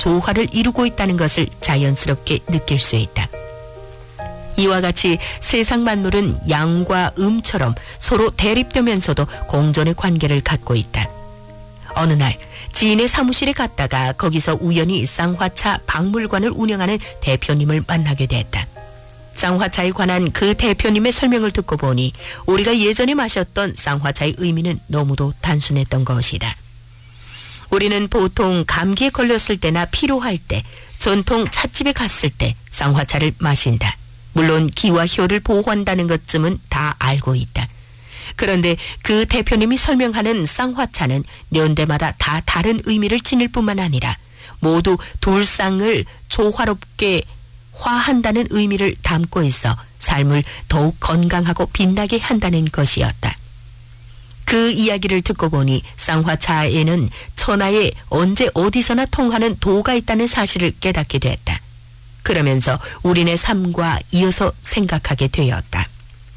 조화를 이루고 있다는 것을 자연스럽게 느낄 수 있다. 이와 같이 세상 만물은 양과 음처럼 서로 대립되면서도 공존의 관계를 갖고 있다. 어느 날 지인의 사무실에 갔다가 거기서 우연히 쌍화차 박물관을 운영하는 대표님을 만나게 됐다. 쌍화차에 관한 그 대표님의 설명을 듣고 보니 우리가 예전에 마셨던 쌍화차의 의미는 너무도 단순했던 것이다. 우리는 보통 감기에 걸렸을 때나 피로할 때, 전통 찻집에 갔을 때 쌍화차를 마신다. 물론 기와 효를 보호한다는 것쯤은 다 알고 있다. 그런데 그 대표님이 설명하는 쌍화차는 연대마다 다 다른 의미를 지닐 뿐만 아니라 모두 둘쌍을 조화롭게 화한다는 의미를 담고 있어 삶을 더욱 건강하고 빛나게 한다는 것이었다. 그 이야기를 듣고 보니 쌍화차에는 천하에 언제 어디서나 통하는 도가 있다는 사실을 깨닫게 됐다. 그러면서 우리네 삶과 이어서 생각하게 되었다.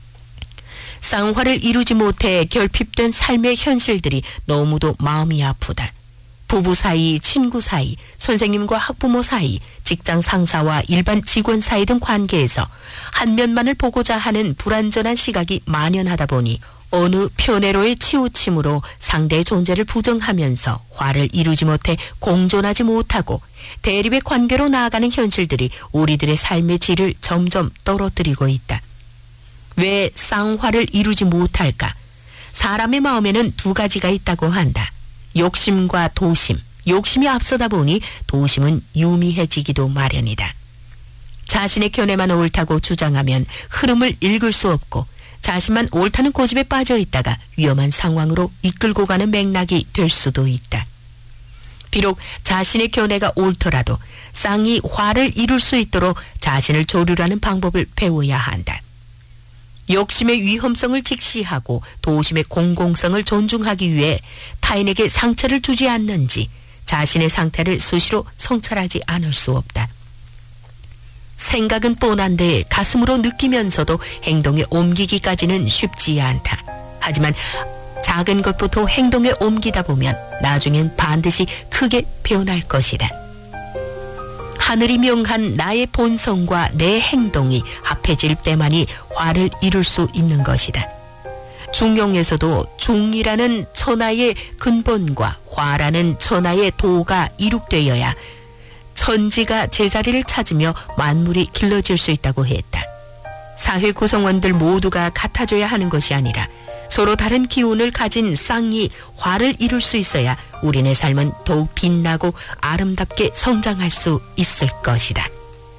쌍화를 이루지 못해 결핍된 삶의 현실들이 너무도 마음이 아프다. 부부 사이, 친구 사이, 선생님과 학부모 사이, 직장 상사와 일반 직원 사이 등 관계에서 한 면만을 보고자 하는 불완전한 시각이 만연하다 보니 어느 표내로의 치우침으로 상대의 존재를 부정하면서 화를 이루지 못해 공존하지 못하고 대립의 관계로 나아가는 현실들이 우리들의 삶의 질을 점점 떨어뜨리고 있다. 왜 쌍화를 이루지 못할까? 사람의 마음에는 두 가지가 있다고 한다. 욕심과 도심. 욕심이 앞서다 보니 도심은 유미해지기도 마련이다. 자신의 견해만 옳다고 주장하면 흐름을 읽을 수 없고 자신만 옳다는 고집에 빠져 있다가 위험한 상황으로 이끌고 가는 맥락이 될 수도 있다. 비록 자신의 견해가 옳더라도 쌍이 화를 이룰 수 있도록 자신을 조율하는 방법을 배워야 한다. 욕심의 위험성을 직시하고 도심의 공공성을 존중하기 위해 타인에게 상처를 주지 않는지 자신의 상태를 수시로 성찰하지 않을 수 없다. 생각은 뻔한데 가슴으로 느끼면서도 행동에 옮기기까지는 쉽지 않다. 하지만 작은 것부터 행동에 옮기다 보면 나중엔 반드시 크게 변할 것이다. 하늘이 명한 나의 본성과 내 행동이 합해질 때만이 화를 이룰 수 있는 것이다. 중용에서도 중이라는 천하의 근본과 화라는 천하의 도가 이룩되어야 천지가 제자리를 찾으며 만물이 길러질 수 있다고 했다. 사회 구성원들 모두가 같아져야 하는 것이 아니라 서로 다른 기운을 가진 쌍이 화를 이룰 수 있어야 우리네 삶은 더욱 빛나고 아름답게 성장할 수 있을 것이다.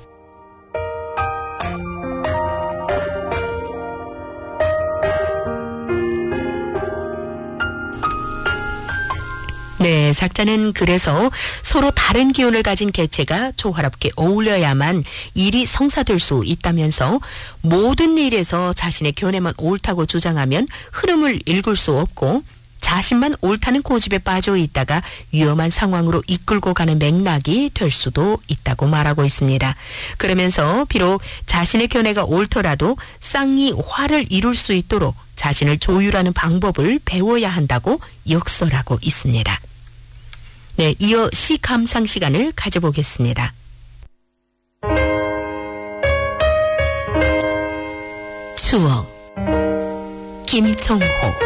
네, 작자는 그래서 서로 다른 기운을 가진 개체가 조화롭게 어울려야만 일이 성사될 수 있다면서 모든 일에서 자신의 견해만 옳다고 주장하면 흐름을 읽을 수 없고 자신만 옳다는 고집에 빠져 있다가 위험한 상황으로 이끌고 가는 맥락이 될 수도 있다고 말하고 있습니다. 그러면서 비록 자신의 견해가 옳더라도 쌍이 화를 이룰 수 있도록 자신을 조율하는 방법을 배워야 한다고 역설하고 있습니다. 네, 이어 시 감상 시간을 가져보겠습니다. 추억 김청호.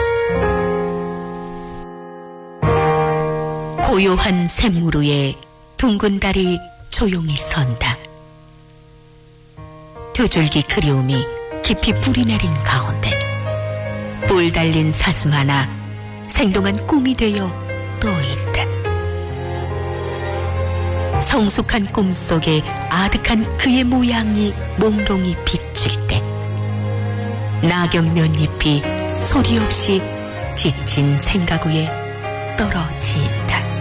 고요한 샘물 위에 둥근 달이 조용히 선다. 두 줄기 그리움이 깊이 뿌리 내린 가운데 뿔 달린 사슴 하나 생동한 꿈이 되어 떠있다. 성숙한 꿈속에 아득한 그의 모양이 몽롱히 비칠 때 낙엽 몇 잎이 소리 없이 지친 생각 위에 떨어진다.